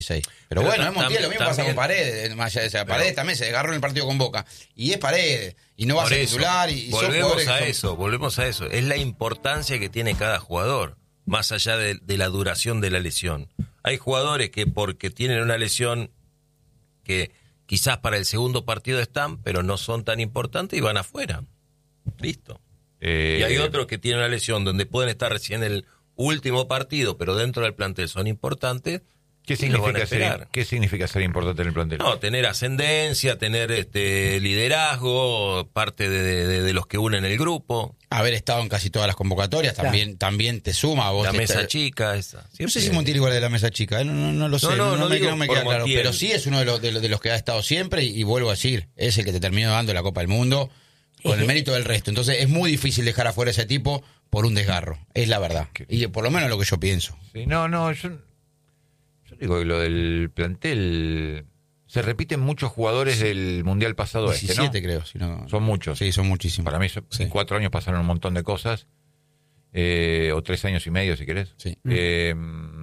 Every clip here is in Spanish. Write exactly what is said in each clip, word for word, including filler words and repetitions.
Sí. Pero, pero bueno, es Montiel, lo mismo pasa con Paredes. Más allá de esa, Paredes también se desgarró en el partido con Boca. Y es Paredes. Y no va a ser eso, titular. Y, y volvemos a son... eso, volvemos a eso. Es la importancia que tiene cada jugador, más allá de, de la duración de la lesión. Hay jugadores que porque tienen una lesión que quizás para el segundo partido están, pero no son tan importantes y van afuera. Listo. Eh... Y hay otros que tienen una lesión donde pueden estar recién en el último partido, pero dentro del plantel son importantes. ¿Qué significa, ser, ¿Qué significa ser importante en el plantel? No, tener ascendencia, tener este liderazgo, parte de, de, de los que unen el grupo. Haber estado en casi todas las convocatorias también claro. también te suma. Vos la mesa está... chica, esa. Siempre... No sé si Montiel igual de la mesa chica, ¿eh? no, no, no lo sé, no, no, no, no me, no me queda claro. Pero sí es uno de los, de los, de los que ha estado siempre, y, y vuelvo a decir, es el que te terminó dando la Copa del Mundo con el mérito del resto. Entonces es muy difícil dejar afuera a ese tipo por un desgarro, es la verdad. Y por lo menos lo que yo pienso. Sí, no, no, yo... Yo digo que lo del plantel, se repiten muchos jugadores sí. del Mundial pasado diecisiete, este, ¿no? creo. Si no... Son muchos. Sí, son muchísimos. Para mí son, sí. en cuatro años pasaron un montón de cosas, eh, o tres años y medio, si querés. Sí. Eh,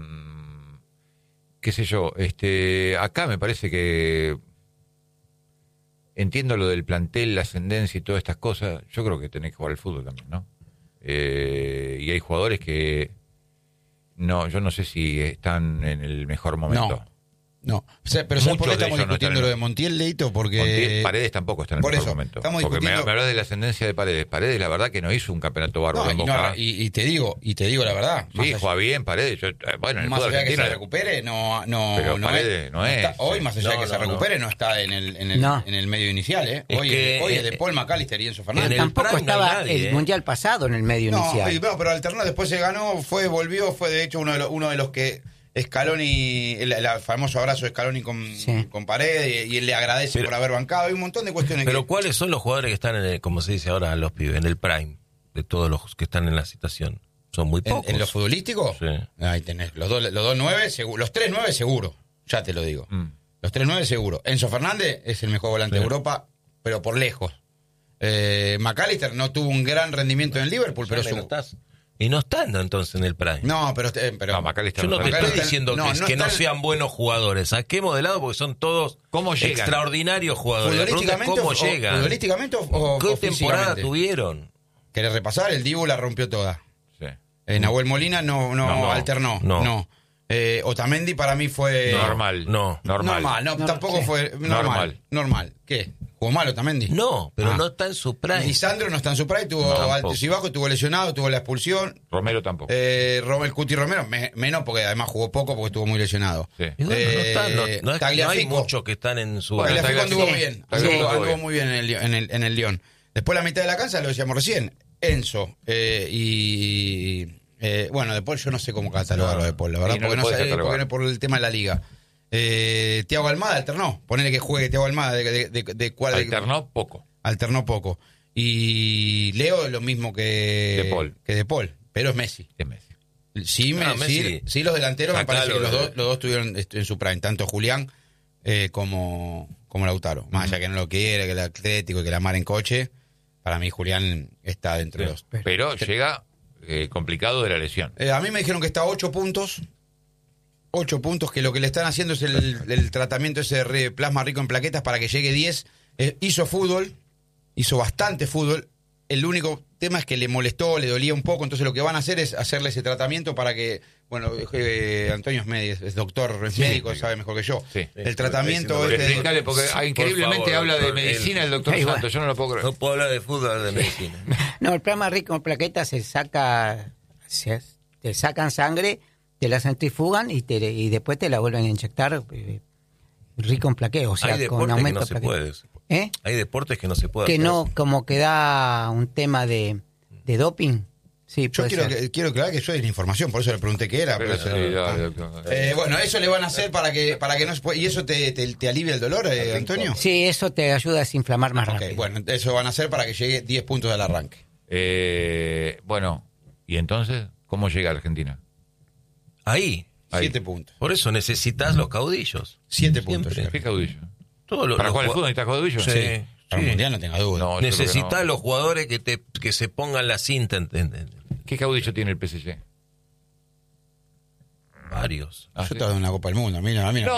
qué sé yo, este, acá me parece que entiendo lo del plantel, la ascendencia y todas estas cosas. Yo creo que tenés que jugar al fútbol también, ¿no? Eh, y hay jugadores que no, yo no sé si están en el mejor momento. No, no. O sea, pero ¿sabes por qué estamos discutiendo no lo de Montiel, Leito? Porque Montiel, Paredes tampoco está en el por mejor eso, momento. Estamos porque discutiendo... me, me hablas de la ascendencia de Paredes. Paredes, la verdad que no hizo un campeonato bárbaro no, en y, Boca. No, y, y te digo, y te digo la verdad. Sí, allá, juega bien Paredes. Yo, bueno, en el más fútbol allá de que argentino, se recupere, no, no, pero no Paredes es, no es. Está, hoy, más allá no, de que no, se recupere, no. no está en el, en el, no. en el medio inicial, ¿eh? Hoy, es que, hoy eh, es de Paul McAllister y Enzo Fernández. Tampoco Prime estaba nadie, el eh. Mundial pasado en el medio no, inicial. No, pero alternó, después se ganó, fue, volvió, fue de hecho uno de los, uno de los que Scaloni, el, el famoso abrazo de Scaloni con, sí. con Paredes, y, y él le agradece pero, por haber bancado. Hay un montón de cuestiones. Pero que... ¿cuáles son los jugadores que están, en el, como se dice ahora, los pibes, en el prime de todos los que están en la situación? Son muy pocos. ¿En, en lo futbolístico? Sí. Ahí tenés. Los dos, los dos nueve, seguro. Los tres nueve seguro. Ya te lo digo. Mm. Los tres nueve seguro. Enzo Fernández es el mejor volante sí. de Europa, pero por lejos. Eh, McAllister no tuvo un gran rendimiento en el Liverpool, pero su... estás. Y no están entonces en el prime. No, pero... Eh, pero no, McAllister yo no, no te estoy diciendo no, que, no que no están... sean buenos jugadores. Saquemos de lado porque son todos extraordinarios jugadores. ¿Futbolísticamente ¿Cómo o, llegan? ¿Futbolísticamente o, o ¿Qué temporada tuvieron? ¿Querés repasar? El Dibu la rompió toda. Sí. Eh, Nahuel Molina no, no, no, no alternó. No. no. Eh, Otamendi para mí fue... Normal. No. Normal. Normal. No, no, tampoco ¿qué? fue... Normal. Normal. Normal. ¿Qué? ¿Jugó mal Otamendi? No, pero ah. no está en su prime. Lisandro no está en su prime, tuvo no, altos y bajos, tuvo lesionado, tuvo la expulsión. Romero tampoco. Eh, el Cuti Romero, me, menos porque además jugó poco porque estuvo muy lesionado. Sí. Y bueno, eh, no, está, no, no, es, no hay muchos que están en su... Bueno, prime. Tagliafico anduvo bien, anduvo, anduvo muy bien en el, en, el, en el Lyon. Después la mitad de la cancha, lo decíamos recién, Enzo eh, y... Eh, bueno, después yo no sé cómo catalogarlo de Paul, la verdad, no porque, no sé, porque por el tema de la liga. Eh, Thiago Almada alternó, ponele que juegue Thiago Almada de, de, de, de cuál alternó de, poco. Alternó poco. Y Leo es lo mismo que de Paul, que de Paul, pero es Messi. Es Messi. Sí, me, no, Messi. sí, sí, los delanteros me parece que los de... dos, los dos tuvieron en su prime, tanto Julián eh, como, como Lautaro. Más mm. allá que no lo quiere, que el Atlético y que la mar en coche, para mí Julián está dentro sí. de los. Pero, pero llega eh, complicado de la lesión. Eh, a mí me dijeron que está a ocho puntos. Ocho puntos, que lo que le están haciendo es el, el tratamiento ese de plasma rico en plaquetas para que llegue diez. Eh, hizo fútbol, hizo bastante fútbol. El único tema es que le molestó, le dolía un poco, entonces lo que van a hacer es hacerle ese tratamiento para que, bueno, eh, Antonio es, médico, es doctor, es sí, médico, sabe mejor que yo. Sí. El tratamiento sí, es... Explícale, porque sí, increíblemente por favor, habla de medicina el, el doctor Santos, bueno. Yo no lo puedo creer. No puedo hablar de fútbol, de medicina. No, el plasma rico en plaquetas se saca, se, te sacan sangre, te la centrifugan y, te, y después te la vuelven a inyectar eh, rico en plaquetas, o sea, Hay con aumento no de plaquetas. ¿Eh? Hay deportes que no se puede que hacer. no, como que da un tema de, de doping. Sí, yo quiero, que, quiero aclarar que yo di la información, por eso le pregunté qué era. Pero pero eso, sí, ah. no, no, no. Eh, bueno, eso le van a hacer para que para que no se pueda, ¿y eso te, te, te alivia el dolor, eh, Antonio? Sí, eso te ayuda a desinflamar más okay, rápido. Bueno, eso van a hacer para que llegue diez puntos del arranque. Eh, bueno, ¿y entonces cómo llega a Argentina? Ahí. Ahí. Siete puntos. Por eso necesitas los caudillos. Siete puntos. ¿Qué caudillo? Todo lo, ¿Para jugar al fútbol necesitas caudillo? Sí. sí. Para el Mundial no tenga duda. No, necesitas no. los jugadores que te que se pongan la cinta. ¿Entendés? ¿Qué caudillo tiene el P S G? Varios. Ah, Yo sí. estaba en una Copa del Mundo. A mí no, a mí no. No,